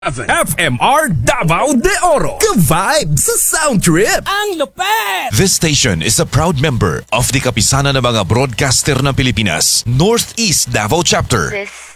FMR Davao de Oro. Ka-vibe sa sound trip. Ang lupet! This station is a proud member of the Kapisanan ng mga Broadcaster ng Pilipinas, Northeast Davao Chapter. This